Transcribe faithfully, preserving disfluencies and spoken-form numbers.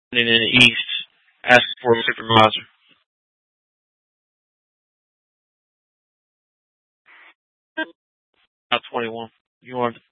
in the East, asking for a supervisor. About twenty-one. You want